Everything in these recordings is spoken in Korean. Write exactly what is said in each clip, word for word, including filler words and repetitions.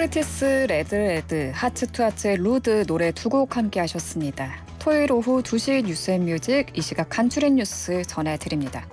소크리티스, 레드레드, 하츠투하츠의 루드 노래 두 곡 함께 하셨습니다. 토요일 오후 두 시 뉴스앤뮤직, 이 시각 간추린 뉴스 전해드립니다.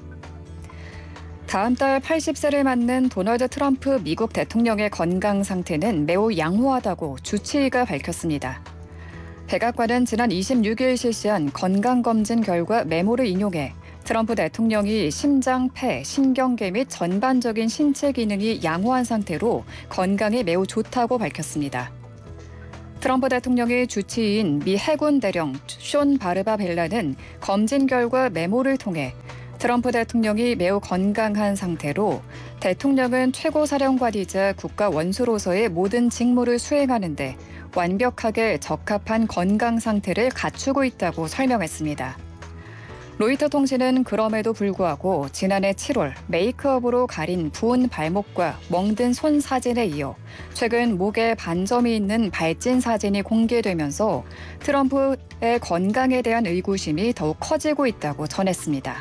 다음 달 팔십 세를 맞는 도널드 트럼프 미국 대통령의 건강 상태는 매우 양호하다고 주치의가 밝혔습니다. 백악관은 지난 이십육 일 실시한 건강검진 결과 메모를 인용해 트럼프 대통령이 심장, 폐, 신경계 및 전반적인 신체 기능이 양호한 상태로 건강이 매우 좋다고 밝혔습니다. 트럼프 대통령의 주치의인 미 해군 대령 숀 바르바 벨라는 검진 결과 메모를 통해 트럼프 대통령이 매우 건강한 상태로 대통령은 최고사령관이자 국가 원수로서의 모든 직무를 수행하는 데 완벽하게 적합한 건강 상태를 갖추고 있다고 설명했습니다. 로이터 통신은 그럼에도 불구하고 지난해 칠월 메이크업으로 가린 부은 발목과 멍든 손 사진에 이어 최근 목에 반점이 있는 발진 사진이 공개되면서 트럼프의 건강에 대한 의구심이 더욱 커지고 있다고 전했습니다.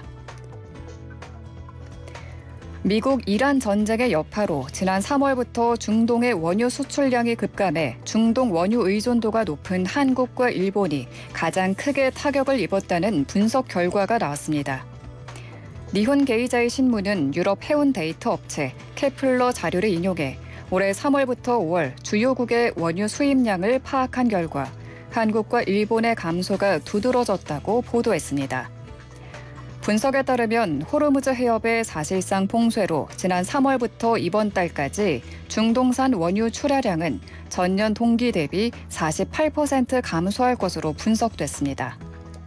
미국 이란 전쟁의 여파로 지난 삼월부터 중동의 원유 수출량이 급감해 중동 원유 의존도가 높은 한국과 일본이 가장 크게 타격을 입었다는 분석 결과가 나왔습니다. 니혼 게이자의 신문은 유럽 해운 데이터 업체 케플러 자료를 인용해 올해 삼월부터 오월 주요국의 원유 수입량을 파악한 결과 한국과 일본의 감소가 두드러졌다고 보도했습니다. 분석에 따르면 호르무즈 해협의 사실상 봉쇄로 지난 삼월부터 이번 달까지 중동산 원유 출하량은 전년 동기 대비 사십팔 퍼센트 감소할 것으로 분석됐습니다.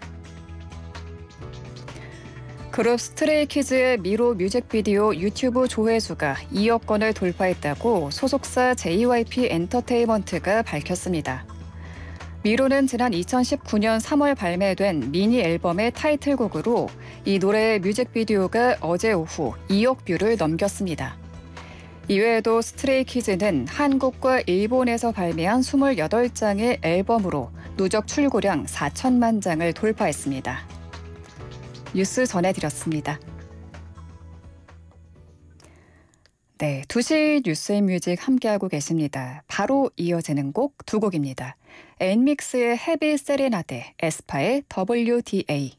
그룹 스트레이키즈의 미로 뮤직비디오 유튜브 조회수가 이억 건을 돌파했다고 소속사 제이와이피 엔터테인먼트가 밝혔습니다. 미로는 지난 이천십구 년 삼월 발매된 미니 앨범의 타이틀곡으로 이 노래의 뮤직비디오가 어제 오후 이억 뷰를 넘겼습니다. 이외에도 스트레이키즈는 한국과 일본에서 발매한 이십팔 장의 앨범으로 누적 출고량 사천만 장을 돌파했습니다. 뉴스 전해드렸습니다. 네, 두 시 뉴스앤뮤직 함께하고 계십니다. 바로 이어지는 곡 두 곡입니다. 엔믹스의 헤비 세레나데, 에스파의 더블유디에이.